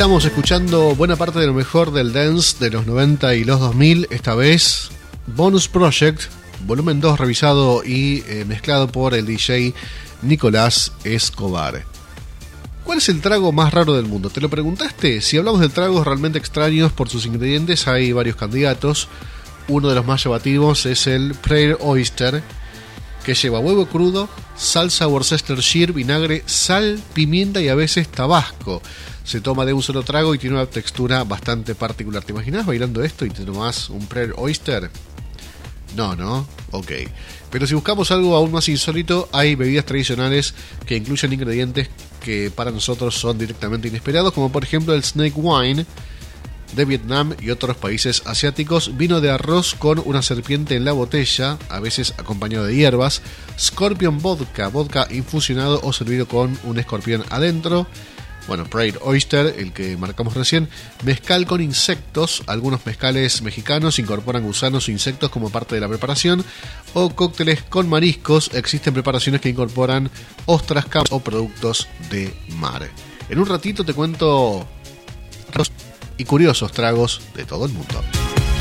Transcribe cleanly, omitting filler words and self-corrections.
estamos escuchando buena parte de lo mejor del dance de los 90 y los 2000. Esta vez Bonus Project, volumen 2 revisado y mezclado por el DJ Nicolás Escobar. ¿Cuál es el trago más raro del mundo? ¿Te lo preguntaste? Si hablamos de tragos realmente extraños por sus ingredientes, hay varios candidatos. Uno de los más llamativos es el Prayer Oyster, que lleva huevo crudo, salsa Worcestershire, vinagre, sal, pimienta y a veces tabasco. Se toma de un solo trago y tiene una textura bastante particular. ¿Te imaginas bailando esto y te tomás un Prayer Oyster? No, ok. Pero si buscamos algo aún más insólito, hay bebidas tradicionales que incluyen ingredientes que para nosotros son directamente inesperados, como por ejemplo el Snake Wine de Vietnam y otros países asiáticos, vino de arroz con una serpiente en la botella, a veces acompañado de hierbas, Scorpion Vodka, vodka infusionado o servido con un escorpión adentro. Bueno, Prayer Oyster, el que marcamos recién, mezcal con insectos. Algunos mezcales mexicanos incorporan gusanos o insectos como parte de la preparación, o cócteles con mariscos. Existen preparaciones que incorporan ostras, cabras o productos de mar. En un ratito te cuento y curiosos tragos de todo el mundo.